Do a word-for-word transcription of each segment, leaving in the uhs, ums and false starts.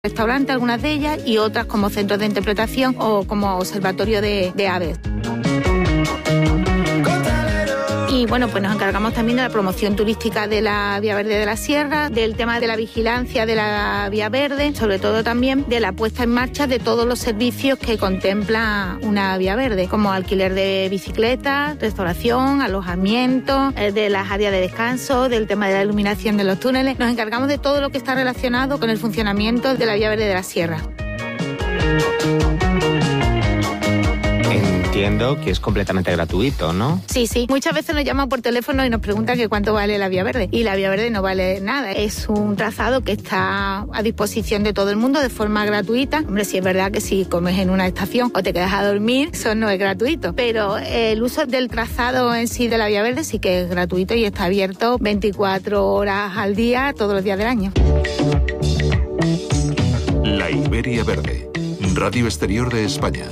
restaurantes, algunas de ellas, y otras como centros de interpretación o como observatorio de, de aves. Y bueno, pues nos encargamos también de la promoción turística de la Vía Verde de la Sierra, del tema de la vigilancia de la Vía Verde, sobre todo también de la puesta en marcha de todos los servicios que contempla una Vía Verde, como alquiler de bicicletas, restauración, alojamiento, de las áreas de descanso, del tema de la iluminación de los túneles. Nos encargamos de todo lo que está relacionado con el funcionamiento de la Vía Verde de la Sierra. Entiendo que es completamente gratuito, ¿no? Sí, sí. Muchas veces nos llaman por teléfono y nos preguntan que cuánto vale la Vía Verde. Y la Vía Verde no vale nada. Es un trazado que está a disposición de todo el mundo de forma gratuita. Hombre, sí es verdad que si comes en una estación o te quedas a dormir, eso no es gratuito. Pero el uso del trazado en sí de la Vía Verde sí que es gratuito y está abierto veinticuatro horas al día, todos los días del año. La Iberia Verde, Radio Exterior de España.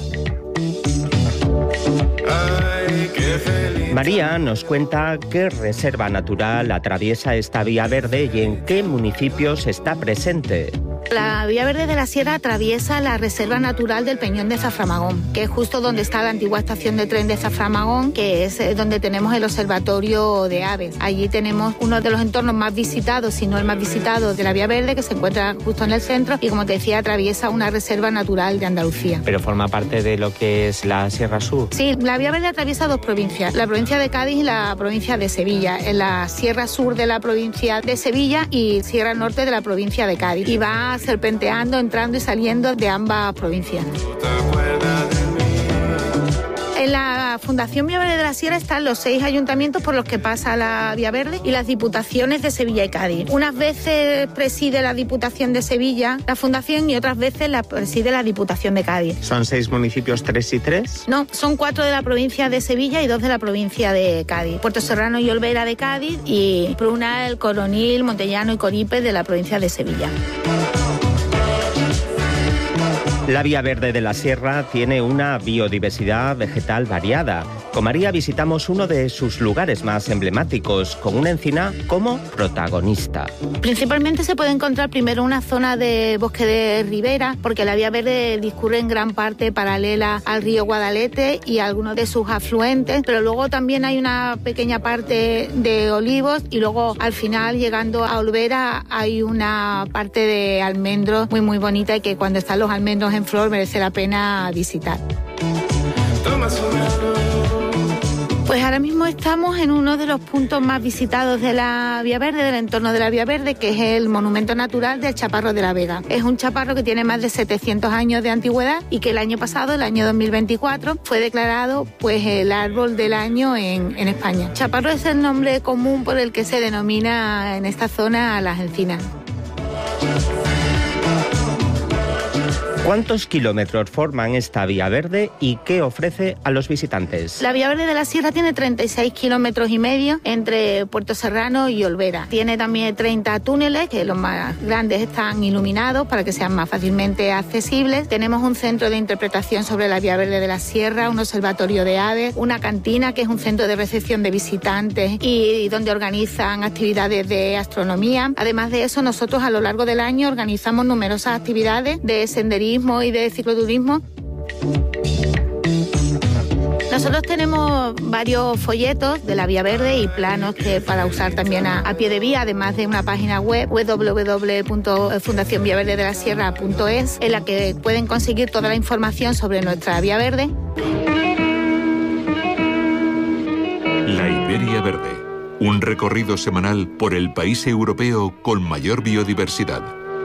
María nos cuenta qué reserva natural atraviesa esta Vía Verde y en qué municipios está presente. La Vía Verde de la Sierra atraviesa la Reserva Natural del Peñón de Zaframagón, que es justo donde está la antigua estación de tren de Zaframagón, que es donde tenemos el observatorio de aves. Allí tenemos uno de los entornos más visitados, si no el más visitado, de la Vía Verde, que se encuentra justo en el centro y, como te decía, atraviesa una Reserva Natural de Andalucía. ¿Pero forma parte de lo que es la Sierra Sur? Sí, la Vía Verde atraviesa dos provincias, la provincia de Cádiz y la provincia de Sevilla. En la Sierra Sur de la provincia de Sevilla y Sierra Norte de la provincia de Cádiz. Y va serpenteando, entrando y saliendo de ambas provincias. En la Fundación Vía Verde de la Sierra están los seis ayuntamientos por los que pasa la Vía Verde y las diputaciones de Sevilla y Cádiz. Unas veces preside la Diputación de Sevilla la Fundación y otras veces la preside la Diputación de Cádiz. ¿Son seis municipios, tres y tres? No, son cuatro de la provincia de Sevilla y dos de la provincia de Cádiz. Puerto Serrano y Olvera de Cádiz y Pruna, El Coronil, Montellano y Coripe de la provincia de Sevilla. La Vía Verde de la Sierra tiene una biodiversidad vegetal variada. Con María visitamos uno de sus lugares más emblemáticos, con una encina como protagonista. Principalmente se puede encontrar primero una zona de bosque de ribera, porque la Vía Verde discurre en gran parte paralela al río Guadalete y a algunos de sus afluentes, pero luego también hay una pequeña parte de olivos y luego al final, llegando a Olvera, hay una parte de almendros muy muy bonita y que cuando están los almendros en flor merece la pena visitar. Pues ahora mismo estamos en uno de los puntos más visitados de la Vía Verde, del entorno de la Vía Verde, que es el monumento natural del Chaparro de la Vega. Es un chaparro que tiene más de setecientos años de antigüedad y que el año pasado, el año dos mil veinticuatro, fue declarado pues el árbol del año en, en España. Chaparro es el nombre común por el que se denomina en esta zona a las encinas. ¿Cuántos kilómetros forman esta Vía Verde y qué ofrece a los visitantes? La Vía Verde de la Sierra tiene treinta y seis kilómetros y medio entre Puerto Serrano y Olvera. Tiene también treinta túneles, que los más grandes están iluminados para que sean más fácilmente accesibles. Tenemos un centro de interpretación sobre la Vía Verde de la Sierra, un observatorio de aves, una cantina, que es un centro de recepción de visitantes y donde organizan actividades de astronomía. Además de eso, nosotros a lo largo del año organizamos numerosas actividades de senderismo y de cicloturismo. Nosotros tenemos varios folletos de la Vía Verde y planos que para usar también a, a pie de vía, además de una página web, doble u doble u doble u punto fundación vía verde de la sierra punto es, en la que pueden conseguir toda la información sobre nuestra Vía Verde. La Iberia Verde, un recorrido semanal por el país europeo con mayor biodiversidad.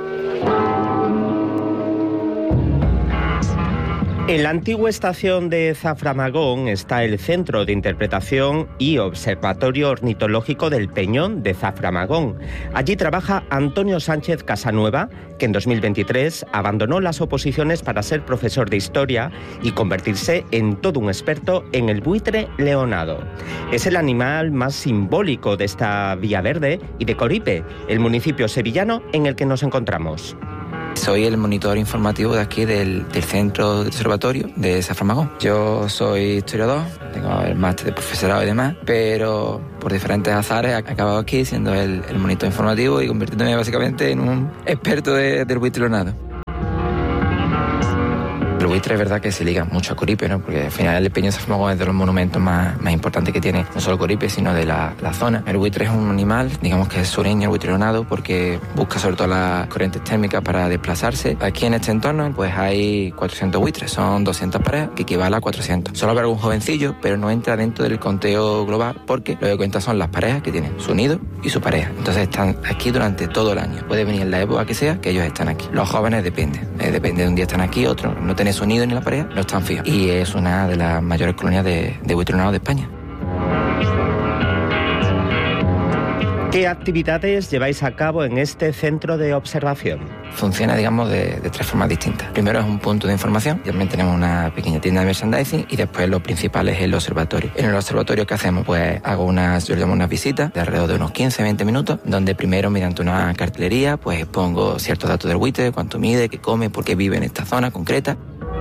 En la antigua estación de Zaframagón está el Centro de Interpretación y Observatorio Ornitológico del Peñón de Zaframagón. Allí trabaja Antonio Sánchez Casanueva, que en dos mil veintitrés abandonó las oposiciones para ser profesor de historia y convertirse en todo un experto en el buitre leonado. Es el animal más simbólico de esta Vía Verde y de Coripe, el municipio sevillano en el que nos encontramos. Soy el monitor informativo de aquí del, del Centro de Observatorio de Zaframagón. Yo soy historiador, tengo el máster de profesorado y demás, pero por diferentes azares he acabado aquí siendo el, el monitor informativo y convirtiéndome básicamente en un experto de, del buitre leonado. El buitre es verdad que se liga mucho a Coripe, ¿no? Porque al final el Peñón de Zaframagón es de los monumentos más, más importantes que tiene, no solo Coripe, sino de la, la zona. El buitre es un animal, digamos que es sureño, el buitre leonado, porque busca sobre todo las corrientes térmicas para desplazarse. Aquí en este entorno pues hay cuatrocientos buitres, son doscientas parejas, que equivale a cuatrocientos. Solo habrá algún jovencillo, pero no entra dentro del conteo global, porque lo que cuenta son las parejas que tienen su nido y su pareja. Entonces están aquí durante todo el año. Puede venir en la época que sea, que ellos están aquí. Los jóvenes depende, eh, depende de un día están aquí, otro no tiene su nido ni la pareja, no están fijos. Y es una de las mayores colonias de, de buitre leonado de España. ¿Qué actividades lleváis a cabo en este centro de observación? Funciona, digamos, de, de tres formas distintas. Primero es un punto de información, también tenemos una pequeña tienda de merchandising y después lo principal es el observatorio. En el observatorio, ¿qué hacemos? Pues hago unas, yo llamo unas visitas de alrededor de unos quince a veinte minutos, donde primero mediante una cartelería pues expongo ciertos datos del buitre, cuánto mide, qué come, por qué vive en esta zona concreta.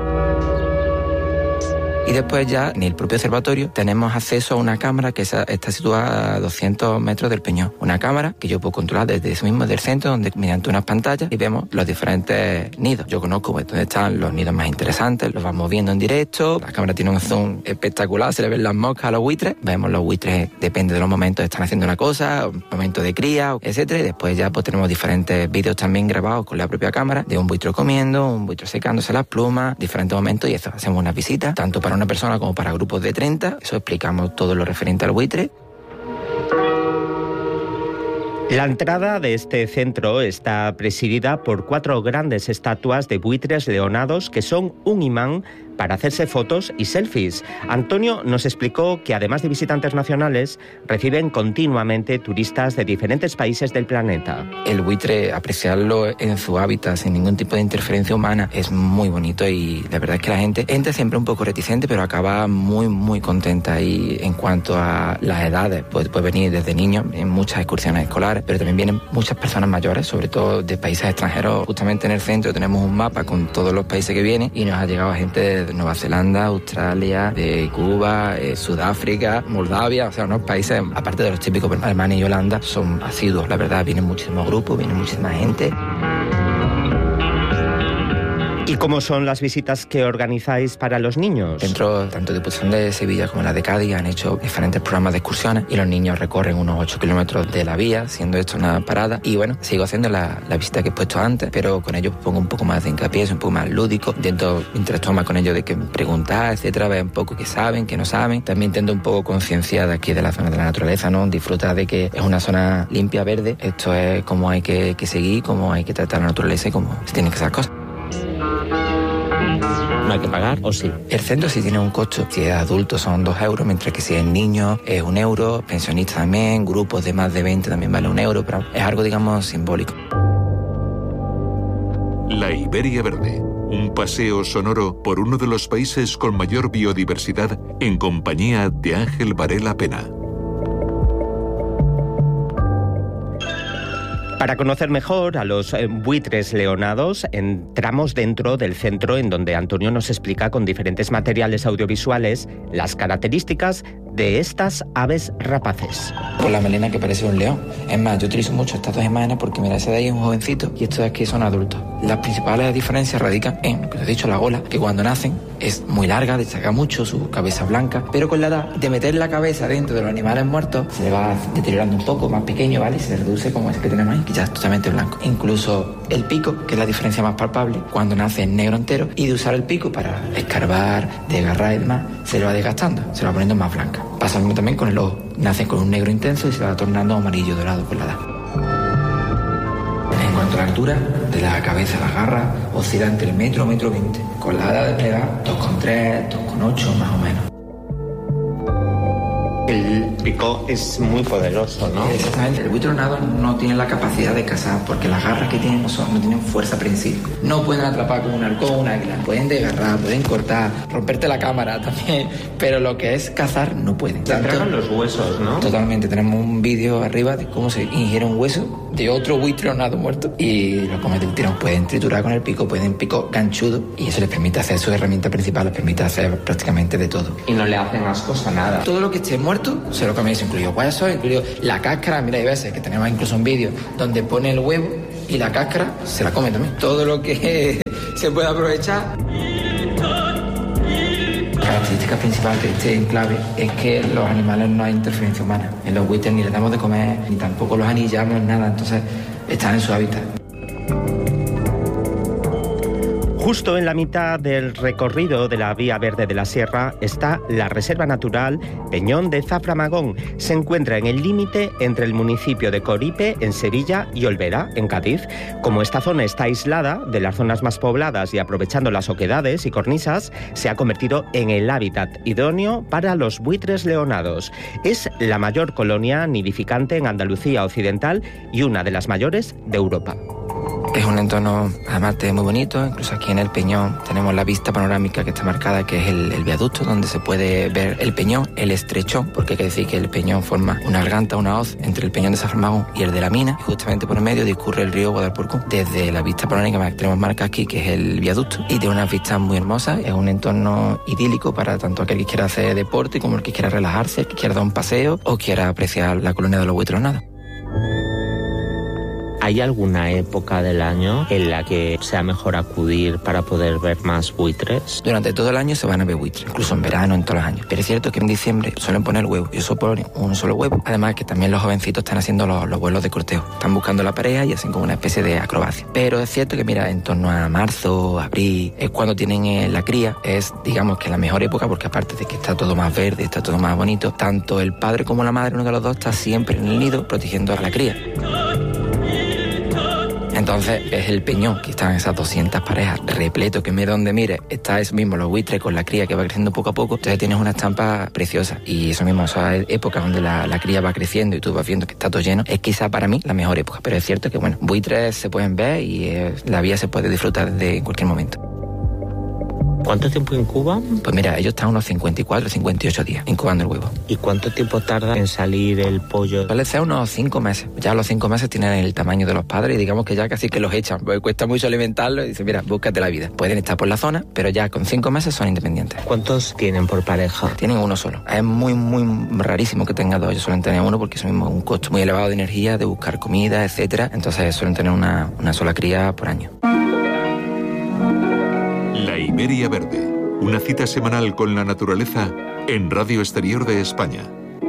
Y después ya en el propio observatorio tenemos acceso a una cámara que está situada a doscientos metros del peñón. Una cámara que yo puedo controlar desde ese mismo del centro, donde mediante unas pantallas y vemos los diferentes nidos. Yo conozco pues, donde están los nidos más interesantes, los vamos viendo en directo. La cámara tiene un zoom espectacular, se le ven las moscas a los buitres. Vemos los buitres, depende de los momentos, están haciendo una cosa, un momento de cría, etcétera. Y después ya pues tenemos diferentes vídeos también grabados con la propia cámara de un buitre comiendo, un buitre secándose las plumas, diferentes momentos, y eso, hacemos una visita, tanto para una persona como para grupos de treinta. Eso explicamos todo lo referente al buitre. La entrada de este centro está presidida por cuatro grandes estatuas de buitres leonados que son un imán para hacerse fotos y selfies. Antonio nos explicó que además de visitantes nacionales, reciben continuamente turistas de diferentes países del planeta. El buitre, apreciarlo en su hábitat sin ningún tipo de interferencia humana, es muy bonito y la verdad es que la gente entra siempre un poco reticente, pero acaba muy, muy contenta. Y en cuanto a las edades, pues puede venir desde niños en muchas excursiones escolares, pero también vienen muchas personas mayores, sobre todo de países extranjeros. Justamente en el centro tenemos un mapa con todos los países que vienen y nos ha llegado gente de de Nueva Zelanda, Australia, de Cuba, eh, Sudáfrica, Moldavia, o sea, unos países, aparte de los típicos, Alemania y Holanda, son asiduos, la verdad, vienen muchísimos grupos, vienen muchísima gente. ¿Y cómo son las visitas que organizáis para los niños? Dentro tanto de Diputación de Sevilla como la de Cádiz han hecho diferentes programas de excursiones y los niños recorren unos ocho kilómetros de la vía, siendo esto una parada. Y bueno, sigo haciendo la, la visita que he puesto antes, pero con ellos pongo un poco más de hincapié, es un poco más lúdico. Intento interactuar más con ellos de que preguntar, etcétera, ver un poco qué saben, qué no saben. También intento un poco concienciar de aquí de la zona de la naturaleza, ¿no? Disfrutar de que es una zona limpia, verde. Esto es cómo hay que, que seguir, cómo hay que tratar la naturaleza y cómo se tienen que hacer cosas. ¿No hay que pagar o sí? El centro sí tiene un costo. Si es adulto son dos euros, mientras que si es niño es un euro, pensionistas también, grupos de más de veinte también vale un euro, pero es algo, digamos, simbólico. La Iberia Verde, un paseo sonoro por uno de los países con mayor biodiversidad en compañía de Ángel Varela Pena. Para conocer mejor a los buitres leonados, entramos dentro del centro en donde Antonio nos explica con diferentes materiales audiovisuales las características de estas aves rapaces. Por la melena que parece un león. Es más, yo utilizo mucho estas dos imágenes porque mira, ese de ahí es un jovencito y estos de aquí son adultos. Las principales diferencias radican en, lo que te he dicho, la gola, que cuando nacen es muy larga, destaca mucho, su cabeza blanca, pero con la edad de meter la cabeza dentro de los animales muertos se le va deteriorando un poco, más pequeño, ¿vale? Y se reduce como ese que tenemos ahí, que ya es totalmente blanco. Incluso el pico, que es la diferencia más palpable, cuando nace en negro entero, y de usar el pico para escarbar, desgarrar y demás, se le va desgastando, se le va poniendo más blanca. Pasa lo mismo también con el ojo. Nace con un negro intenso y se va tornando amarillo dorado con la edad. En cuanto a la altura de la cabeza, la garra oscila entre el metro, metro veinte. Con la edad de edad, dos coma tres, dos coma ocho más o menos. El pico es muy poderoso, ¿no? Exactamente. El buitre leonado no tiene la capacidad de cazar porque las garras que tienen no, son, no tienen fuerza prensil. No pueden atrapar como un halcón o un águila. Pueden desgarrar, pueden cortar, romperte la cámara también. Pero lo que es cazar no pueden. Se tragan los huesos, ¿no? Totalmente. Tenemos un vídeo arriba de cómo se ingiere un hueso de otro buitre leonado muerto y lo comen del tirón. Pueden triturar con el pico, pueden pico ganchudo y eso les permite hacer su herramienta principal, les permite hacer prácticamente de todo. Y no le hacen ascos a nada. Todo lo que esté muerto se lo comen, incluido huesos, incluido la cáscara. Mira, hay veces que tenemos incluso un vídeo donde pone el huevo y la cáscara se la come también. Todo lo que se puede aprovechar. característica principal de este enclave es que en los animales no hay interferencia humana. En los buitres ni les damos de comer, ni tampoco los anillamos, nada, entonces están en su hábitat. Justo en la mitad del recorrido de la Vía Verde de la Sierra está la Reserva Natural Peñón de Zaframagón. Se encuentra en el límite entre el municipio de Coripe, en Sevilla, y Olvera, en Cádiz. Como esta zona está aislada de las zonas más pobladas y aprovechando las oquedades y cornisas, se ha convertido en el hábitat idóneo para los buitres leonados. Es la mayor colonia nidificante en Andalucía Occidental y una de las mayores de Europa. Es un entorno, además, muy bonito. Incluso aquí en el Peñón tenemos la vista panorámica que está marcada, que es el, el viaducto, donde se puede ver el Peñón, el Estrechón, porque hay que decir que el Peñón forma una garganta, una hoz entre el Peñón de Zaframagón y el de la Mina, y justamente por el medio discurre el río Guadalpurcú. Desde la vista panorámica que tenemos marcada aquí, que es el viaducto, y tiene unas vistas muy hermosas. Es un entorno idílico para tanto aquel que quiera hacer deporte como el que quiera relajarse, el que quiera dar un paseo o quiera apreciar la colonia de los buitres leonados. ¿Hay alguna época del año en la que sea mejor acudir para poder ver más buitres? Durante todo el año se van a ver buitres, incluso en verano, en todos los años. Pero es cierto que en diciembre suelen poner huevos, y eso ponen un solo huevo. Además que también los jovencitos están haciendo los, los vuelos de cortejo. Están buscando la pareja y hacen como una especie de acrobacia. Pero es cierto que, mira, en torno a marzo, abril, es cuando tienen eh, la cría. Es, digamos, que la mejor época, porque aparte de que está todo más verde, está todo más bonito, tanto el padre como la madre, uno de los dos, está siempre en el nido protegiendo a la cría. Entonces es el Peñón, que están esas doscientas parejas repleto, que mire donde mire, está eso mismo, los buitres con la cría que va creciendo poco a poco. Entonces tienes una estampa preciosa, y eso mismo, esa época donde la, la cría va creciendo y tú vas viendo que está todo lleno, es quizá para mí la mejor época. Pero es cierto que, bueno, buitres se pueden ver y eh, la vía se puede disfrutar desde cualquier momento. ¿Cuánto tiempo incuban? Pues mira, ellos están unos cincuenta y cuatro, cincuenta y ocho días incubando el huevo. ¿Y cuánto tiempo tarda en salir el pollo? Suele ser unos cinco meses. Ya a los cinco meses tienen el tamaño de los padres y digamos que ya casi que los echan, porque cuesta mucho alimentarlos y dicen, mira, búscate la vida. Pueden estar por la zona, pero ya con cinco meses son independientes. ¿Cuántos tienen por pareja? Tienen uno solo. Es muy, muy rarísimo que tengan dos. Ellos suelen tener uno porque es un costo muy elevado de energía, de buscar comida, etcétera. Entonces suelen tener una, una sola cría por año. La Iberia Verde. Una cita semanal con la naturaleza en Radio Exterior de España.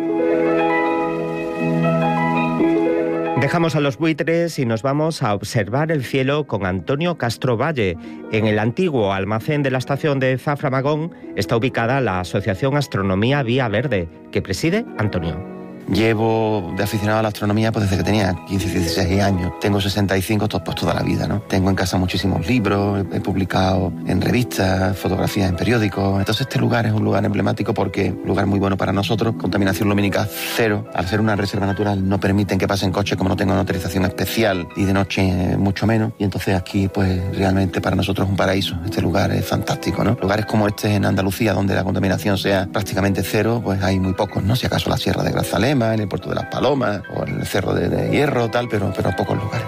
Dejamos a los buitres y nos vamos a observar el cielo con Antonio Castro Valle. En el antiguo almacén de la estación de Zaframagón está ubicada la Asociación Astronomía Vía Verde, que preside Antonio. Llevo de aficionado a la astronomía pues desde que tenía quince, dieciséis años. Tengo sesenta y cinco, pues toda la vida, ¿no? Tengo en casa muchísimos libros, he publicado en revistas, fotografías en periódicos. Entonces este lugar es un lugar emblemático porque es un lugar muy bueno para nosotros. Contaminación lumínica cero. Al ser una reserva natural no permiten que pasen coches, como no tengo una autorización especial, y de noche eh, mucho menos. Y entonces aquí pues realmente para nosotros es un paraíso. Este lugar es fantástico, ¿no? Lugares como este en Andalucía, donde la contaminación sea prácticamente cero, pues hay muy pocos, ¿no? Si acaso la Sierra de Grazalema, en el Puerto de las Palomas o en el Cerro de, de Hierro, tal, pero, pero pocos lugares.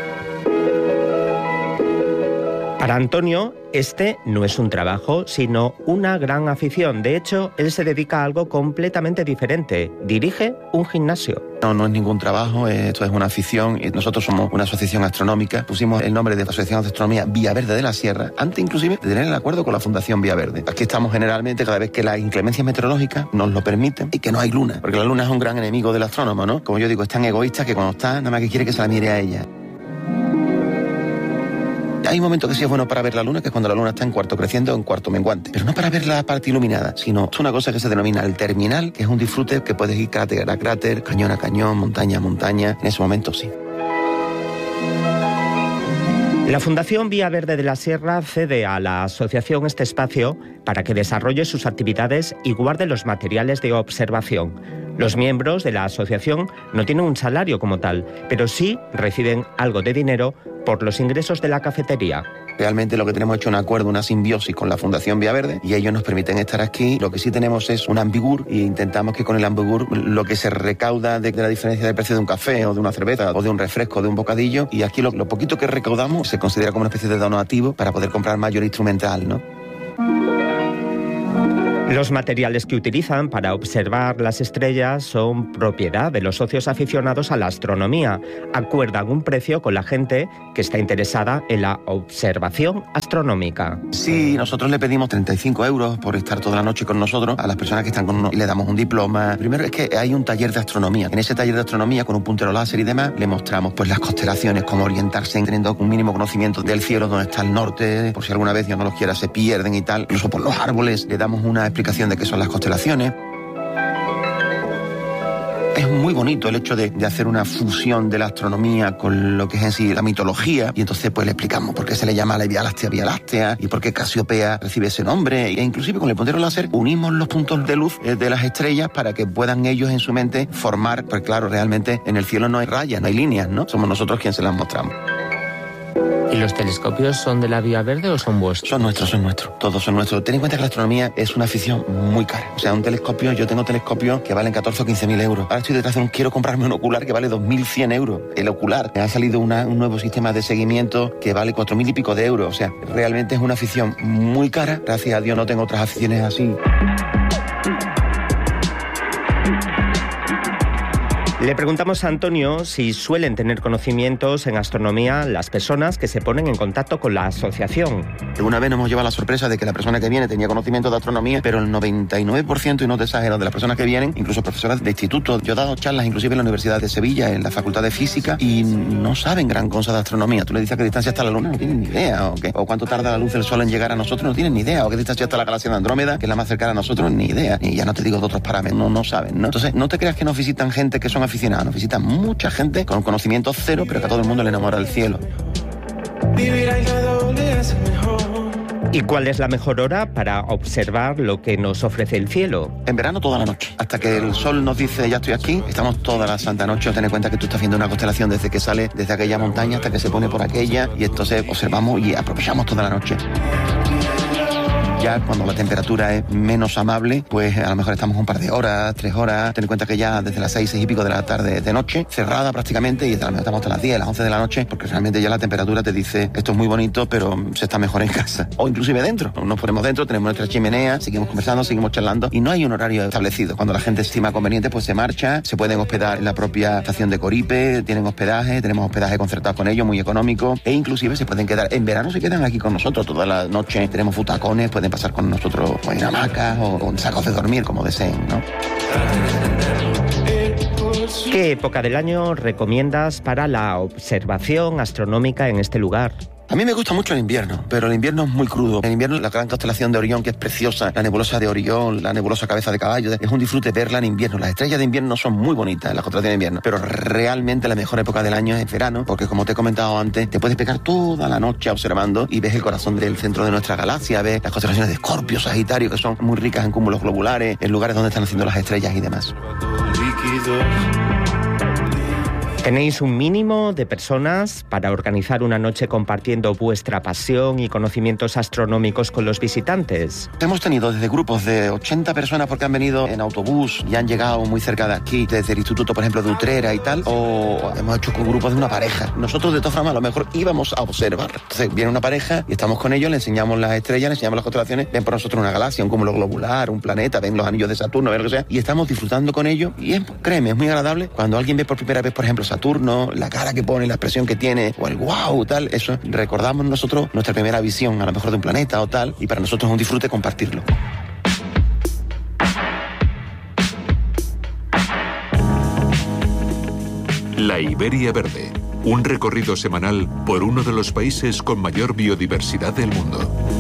Para Antonio, este no es un trabajo, sino una gran afición. De hecho, él se dedica a algo completamente diferente. Dirige un gimnasio. No, no es ningún trabajo, esto es una afición. Nosotros somos una asociación astronómica. Pusimos el nombre de Asociación de Astronomía Vía Verde de la Sierra, antes inclusive de tener el acuerdo con la Fundación Vía Verde. Aquí estamos generalmente cada vez que las inclemencias meteorológicas nos lo permiten y que no hay luna, porque la luna es un gran enemigo del astrónomo, ¿no? Como yo digo, es tan egoísta que cuando está, nada más que quiere que se la mire a ella. Hay un momento que sí es bueno para ver la luna, que es cuando la luna está en cuarto creciente o en cuarto menguante. Pero no para ver la parte iluminada, sino es una cosa que se denomina el terminal, que es un disfrute que puedes ir cráter a cráter, cañón a cañón, montaña a montaña. En ese momento sí. La Fundación Vía Verde de la Sierra cede a la asociación este espacio para que desarrolle sus actividades y guarde los materiales de observación. Los miembros de la asociación no tienen un salario como tal, pero sí reciben algo de dinero por los ingresos de la cafetería. Realmente lo que tenemos hecho es un acuerdo, una simbiosis con la Fundación Vía Verde, y ellos nos permiten estar aquí. Lo que sí tenemos es un ambigur y intentamos que con el ambigur lo que se recauda de, de la diferencia de precio de un café o de una cerveza o de un refresco, de un bocadillo, y aquí lo, lo poquito que recaudamos se considera como una especie de donativo para poder comprar mayor instrumental, ¿no? Los materiales que utilizan para observar las estrellas son propiedad de los socios aficionados a la astronomía. Acuerdan un precio con la gente que está interesada en la observación astronómica. Sí, nosotros le pedimos treinta y cinco euros por estar toda la noche con nosotros a las personas que están con nosotros y le damos un diploma. Primero es que hay un taller de astronomía. En ese taller de astronomía, con un puntero láser y demás, le mostramos pues las constelaciones, cómo orientarse, teniendo un mínimo conocimiento del cielo, donde está el norte, por si alguna vez Dios no los quiera, se pierden y tal. Incluso por los árboles le damos una explicación de qué son las constelaciones. Es muy bonito el hecho de, de hacer una fusión de la astronomía con lo que es en sí la mitología, y entonces pues le explicamos por qué se le llama la Vía Láctea Vía Láctea y por qué Casiopea recibe ese nombre, e inclusive con el puntero láser unimos los puntos de luz de las estrellas para que puedan ellos en su mente formar, pues claro, realmente en el cielo no hay rayas, no hay líneas, ¿no? Somos nosotros quienes se las mostramos. ¿Y los telescopios son de la Vía Verde o son vuestros? Son nuestros, son nuestros, todos son nuestros. Ten en cuenta que la astronomía es una afición muy cara. O sea, un telescopio, yo tengo telescopios que valen catorce o quince mil euros. Ahora estoy detrás de un, quiero comprarme un ocular que vale dos mil cien euros. El ocular. Ha salido una, un nuevo sistema de seguimiento que vale cuatro mil y pico de euros. O sea, realmente es una afición muy cara. Gracias a Dios no tengo otras aficiones así. Le preguntamos a Antonio si suelen tener conocimientos en astronomía las personas que se ponen en contacto con la asociación. Una vez nos hemos llevado la sorpresa de que la persona que viene tenía conocimiento de astronomía, pero el noventa y nueve por ciento, y no te exagero, de las personas que vienen, incluso profesoras de instituto. Yo he dado charlas inclusive en la Universidad de Sevilla, en la Facultad de Física, y no saben gran cosa de astronomía. Tú le dices a qué distancia está la Luna, no tienen ni idea. O, qué, o cuánto tarda la luz del Sol en llegar a nosotros, no tienen ni idea. O qué distancia está la galaxia de Andrómeda, que es la más cercana a nosotros, ni idea. Y ya no te digo de otros parámetros, no, no saben, ¿no? Entonces, no te creas que nos visitan gente que son aficionados, nos visitan mucha gente con conocimiento cero, pero que a todo el mundo le enamora el cielo. ¿Y cuál es la mejor hora para observar lo que nos ofrece el cielo? En verano toda la noche, hasta que el sol nos dice ya estoy aquí, estamos toda la santa noche. Ten en cuenta que tú estás viendo una constelación desde que sale desde aquella montaña hasta que se pone por aquella, y entonces observamos y aprovechamos toda la noche. Ya cuando la temperatura es menos amable, pues a lo mejor estamos un par de horas, tres horas. Ten en cuenta que ya desde las seis, seis y pico de la tarde de noche, cerrada prácticamente, y estamos hasta las diez, las once de la noche, porque realmente ya la temperatura te dice esto es muy bonito, pero se está mejor en casa. O inclusive dentro. Nos ponemos dentro, tenemos nuestra chimenea, seguimos conversando, seguimos charlando, y no hay un horario establecido. Cuando la gente estima conveniente, pues se marcha, se pueden hospedar en la propia estación de Coripe, tienen hospedaje, tenemos hospedaje concertado con ellos, muy económico, e inclusive se pueden quedar, en verano se quedan aquí con nosotros toda la noche, tenemos futacones, pueden pasar con nosotros pues, en hamacas o con sacos de dormir, como deseen, ¿no? ¿Qué época del año recomiendas para la observación astronómica en este lugar? A mí me gusta mucho el invierno, pero el invierno es muy crudo. En invierno la gran constelación de Orión, que es preciosa, la nebulosa de Orión, la nebulosa cabeza de caballo, es un disfrute verla en invierno. Las estrellas de invierno son muy bonitas, las constelaciones de invierno, pero realmente la mejor época del año es el verano, porque como te he comentado antes, te puedes pegar toda la noche observando y ves el corazón del centro de nuestra galaxia, ves las constelaciones de Escorpio, Sagitario, que son muy ricas en cúmulos globulares, en lugares donde están haciendo las estrellas y demás. ¿Tenéis un mínimo de personas para organizar una noche compartiendo vuestra pasión y conocimientos astronómicos con los visitantes? Hemos tenido desde grupos de ochenta personas porque han venido en autobús y han llegado muy cerca de aquí, desde el instituto, por ejemplo, de Utrera y tal, o hemos hecho con grupos de una pareja. Nosotros, de todas formas, a lo mejor íbamos a observar. Entonces, viene una pareja y estamos con ellos, le enseñamos las estrellas, le enseñamos las constelaciones, ven por nosotros una galaxia, un cúmulo globular, un planeta, ven los anillos de Saturno, ven lo que sea, y estamos disfrutando con ellos, y es, créeme, es muy agradable cuando alguien ve por primera vez, por ejemplo, Saturno, la cara que pone, la expresión que tiene, o el wow, tal, eso, recordamos nosotros nuestra primera visión, a lo mejor de un planeta o tal, y para nosotros es un disfrute compartirlo. La Iberia Verde, un recorrido semanal por uno de los países con mayor biodiversidad del mundo.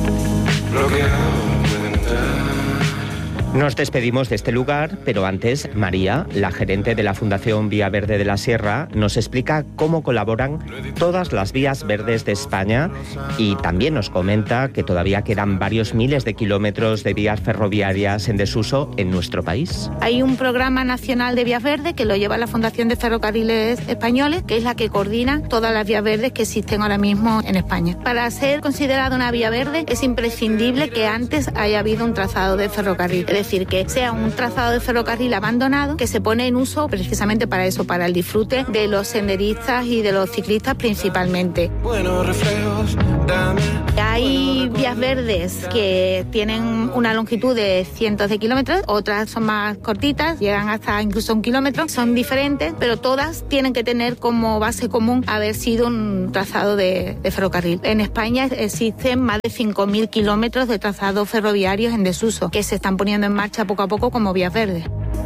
Nos despedimos de este lugar, pero antes, María, la gerente de la Fundación Vía Verde de la Sierra, nos explica cómo colaboran todas las vías verdes de España, y también nos comenta que todavía quedan varios miles de kilómetros de vías ferroviarias en desuso en nuestro país. Hay un programa nacional de vías verdes que lo lleva la Fundación de Ferrocarriles Españoles, que es la que coordina todas las vías verdes que existen ahora mismo en España. Para ser considerada una vía verde es imprescindible que antes haya habido un trazado de ferrocarril. Es decir, que sea un trazado de ferrocarril abandonado que se pone en uso precisamente para eso, para el disfrute de los senderistas y de los ciclistas principalmente. Hay vías verdes que tienen una longitud de cientos de kilómetros, otras son más cortitas, llegan hasta incluso un kilómetro, son diferentes, pero todas tienen que tener como base común haber sido un trazado de, de ferrocarril. En España existen más de cinco mil kilómetros de trazados ferroviarios en desuso, que se están poniendo en marcha poco a poco como vías verdes.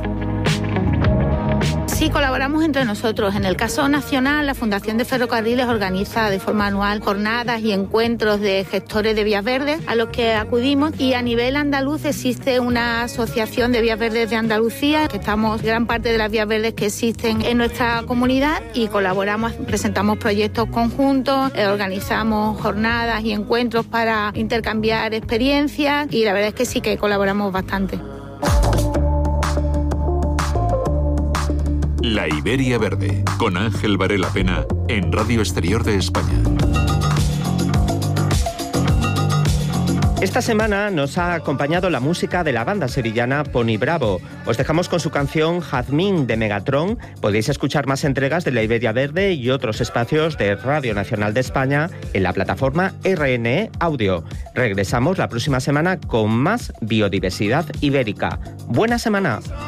Sí, colaboramos entre nosotros. En el caso nacional, la Fundación de Ferrocarriles organiza de forma anual jornadas y encuentros de gestores de vías verdes a los que acudimos, y a nivel andaluz existe una asociación de vías verdes de Andalucía, que estamos gran parte de las vías verdes que existen en nuestra comunidad, y colaboramos, presentamos proyectos conjuntos, eh, organizamos jornadas y encuentros para intercambiar experiencias, y la verdad es que sí que colaboramos bastante. La Iberia Verde, con Ángel Varela Pena, en Radio Exterior de España. Esta semana nos ha acompañado la música de la banda sevillana Pony Bravo. Os dejamos con su canción Jazmín de Megatron. Podéis escuchar más entregas de la Iberia Verde y otros espacios de Radio Nacional de España en la plataforma R N E Audio. Regresamos la próxima semana con más biodiversidad ibérica. ¡Buena semana!